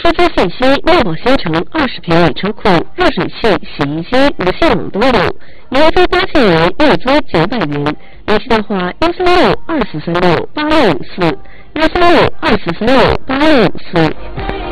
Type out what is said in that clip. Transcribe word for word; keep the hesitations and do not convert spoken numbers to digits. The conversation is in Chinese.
出租信息：六宝新城二十平米车库、热水器、洗衣机、无线网都有，年租八千元，月租九百元。联系电话：幺三六二四三六八六五四，幺三六二四三六八六五四。